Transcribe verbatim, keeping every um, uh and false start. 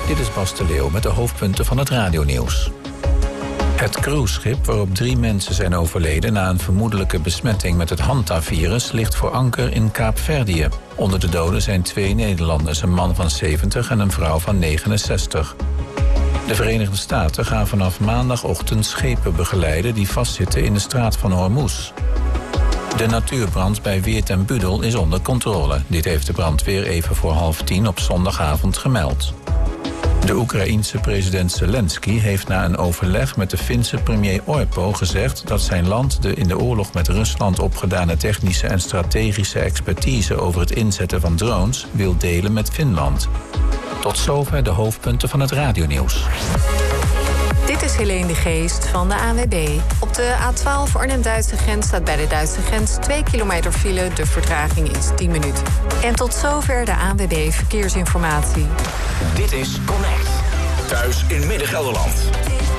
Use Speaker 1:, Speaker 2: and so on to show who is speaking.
Speaker 1: Dit is Bas de Leeuw met de hoofdpunten van het radionieuws. Het cruiseschip waarop drie mensen zijn overleden na een vermoedelijke besmetting met het Hanta-virus ligt voor anker in Kaapverdië. Onder de doden zijn twee Nederlanders, een man van zeventig en een vrouw van negenenzestig. De Verenigde Staten gaan vanaf maandagochtend schepen begeleiden die vastzitten in de straat van Hormuz. De natuurbrand bij Weert en Budel is onder controle. Dit heeft de brandweer even voor half tien op zondagavond gemeld. De Oekraïense president Zelensky heeft na een overleg met de Finse premier Orpo gezegd dat zijn land de in de oorlog met Rusland opgedane technische en strategische expertise over het inzetten van drones wil delen met Finland. Tot zover de hoofdpunten van het radionieuws.
Speaker 2: Dit is Helene de Geest van de A N W B. Op de A twaalf Arnhem-Duitse grens staat bij de Duitse grens twee kilometer file. De vertraging is tien minuten. En tot zover de A N W B Verkeersinformatie.
Speaker 3: Dit is Connect. Thuis in Midden-Gelderland.